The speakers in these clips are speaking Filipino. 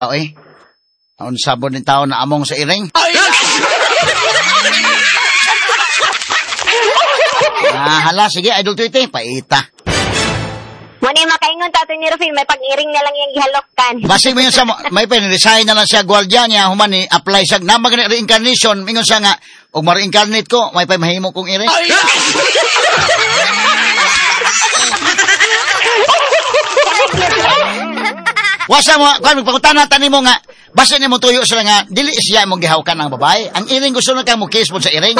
Oy. Ang sabon ng tao na among sa iring. Hala, sige, Idol Tweety, paita. Muna yung makaingon tato ni Rufil, may pag-iring na lang yung gihalokkan. Basi mo yun sa, may resign na lang siya, gwardiya niya, humani, apply siya, na mag-reincarnation, mingon siya nga, og ma-reincarnate ko, may mahimo kong iring. Wasa mo, kung magpangutana tani mo nga, basta ni mo tuyo sila nga, dili siya mong gihawkan ang babae. Ang iring gusto na kang mo kiss mo sa iring.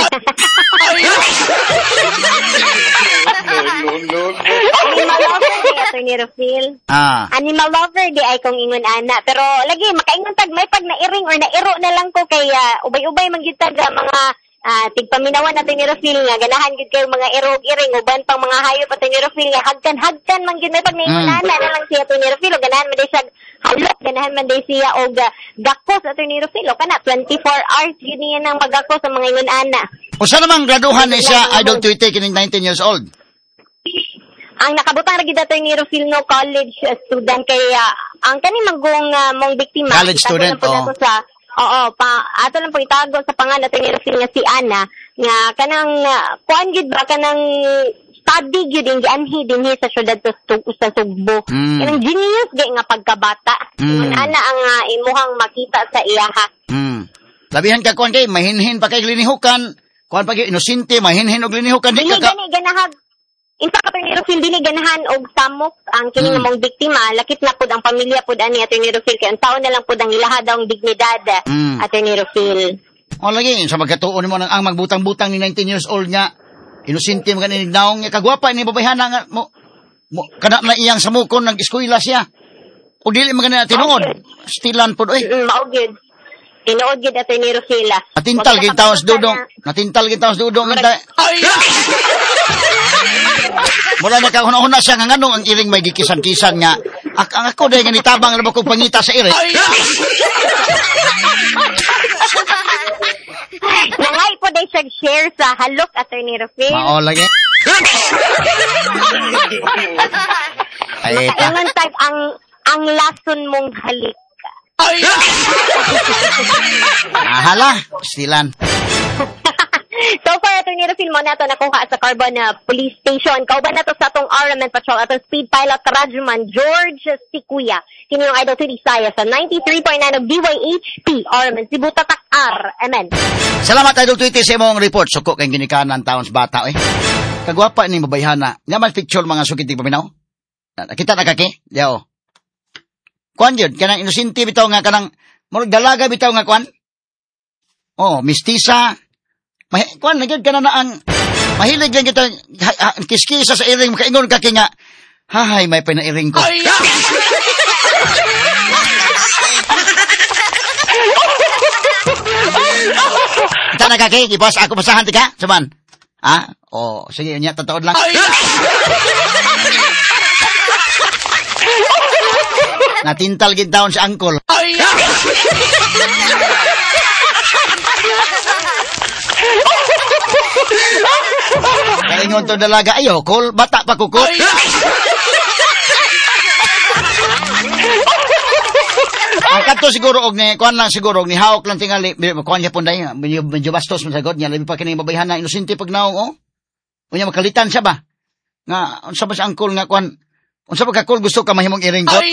Animal lover di Attorney Rufil. Animal lover di ay kong ingon ana. Pero lagi, makaingon tag, may pag nairing or nairo na lang ko kay ubay-ubay manggitag mga tigpaminawan natin ni Rufil nga ganahan gid kay mga irog-iring uban pang mga hayop atin ni Rufil nga hagkan man gid may pag naingunana na lang siya to ni Rufil ganahan man day siya halok ganahan man day siya og gakos atin ni Rufil kana 24 hours gid niya nang magakos sa mga ingunana. Usa namang graduhan ni siya Idol Tweety kining 19 years old. Ang nakabutang ra gid atin ni Rufil no college student kay ang kani manggong mong biktima college student ato lang po itago sa pangalan natin ni Rufil nga si Ana nga kanang kuan gid ba kanang study gid din gianhi dinhi sa syudad sa Sugbo. Kanang genius gay nga pagkabata. Ana ang imuhang makita sa iyaha. Labihan ka kuan kay mahinhin pa kay linihukan. Kuan pa kay inosente mahinhin og linihukan di ka. Ganahag in fact, Atty. Rufil, dili ganahan og samok ang kini nga mong biktima. Lakit na pud ang pamilya pud ani Atty. Rufil. Kaya ang taon na lang pud ang ilahad ang dignidad, Atty. Rufil. O lagi, sa magkatuon mo ang magbutang-butang ni 19 years old nga, inusinti mo ganin naong nga kagwapa ni babayhana nga, kana na iyang samukon nag-eskwela siya. O dili mo ganin tinuod. Stilan pud, oy. Maugid. Tinuod gid Atty. Rufil. Natintal gid taos dudong. Natintal gid taos dudong. Mula na kahuna-huna siya nga ngano ang iring may gikisan-kisan nga. Ang ako dahil nga nitabang na ba kong pangita sa iring. Nangay po dahil siya share sa halok, Atty. Rufil. Mao lagi. Nakaingon tag ang lason mong halik. Hala, stilan. So far, Atty. Rufil, mo na ito nakuha sa Carbon Police Station. Kauban na ito sa atong Armament Patrol, atong Speed Pilot Karajuman, George Sikuya. Kini yung Idol Tweety Saya sa 93.9 of DYHP, Armament, Cebu, Tatak-R. Amen. Salamat, Idol Tweety, sa imong report. Suko kay ginikanan taon sa bata, eh. Kagwapa ni mabayhana. Naman picture mga sukiting paminaw. Nakita na kaki? Yaw. Kuan yun, kanang inusinti bitaw nga, kanang dalaga bitaw nga kuan. Mistisa. Kuan, nagyod ka na ang mahilig lang kita kiskisa sa iring, makaingon ka nga, hahay, may pinairing ko. Ita na kaki, ibas ako basahan tika, saman. Sige, niya, tataod lang. Natintal gid down sa angkol. Kaingon to dalaga, ayo, kol, bata pa kukot. Ang kato siguro og ni kuan lang siguro ni hawak lang tingali kuan niya punday medyo bastos man sagod niya labi pa kini babayhan na inosente pag naong unya makalitan siya ba nga unsa ba sa angkol nga kuan unsa ba ka kol gusto ka mahimong iring ko.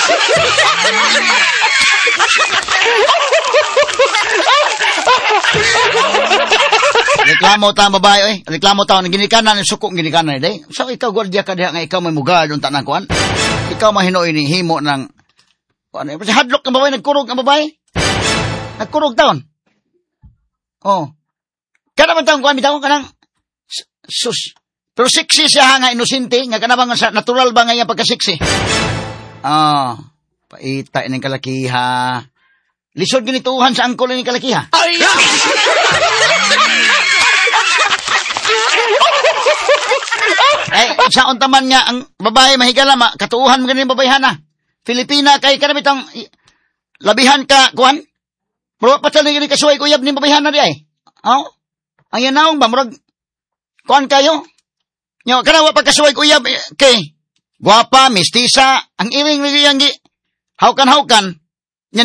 Reklamo ta babae oy. Reklamo ta ang ginikanan ni suko ginikanan day. So ikaw gwardiya ka diha nga ikaw may mugad unta nang kuan. Ikaw mahinoy ni himo nang kuan. Kasi hadlok ang babae nagkurog ang babae. Nagkurog taon. Kada man taon kuan bitaw kanang sus. Pero sexy siya nga inosente nga kana bang natural ba nga iya pagka-sexy. Paita ining kalakiha. Lisod ginituhan sa angkol ining kalakiha. Sa untaman nga ang babae mahigala katuuhan mo ganin babayhana. Filipina kay kana bitang labihan ka kuan. Pero patal ni kasuway kuyab ni babayhana di ay. Ang yanaong ba murag kuan kayo? Nya kana wa pagkasuway kuyab kay guwapa, mistisa, ang iring ni yang hawkan-hawkan.